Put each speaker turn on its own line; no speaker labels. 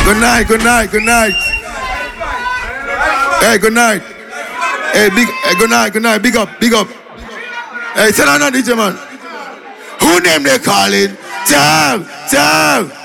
Good night, good night, good night. Hey, good night. Hey, good night, good night. Big up, big up. Hey, tell her not DJ man. Who name they calling? Jam, Jam.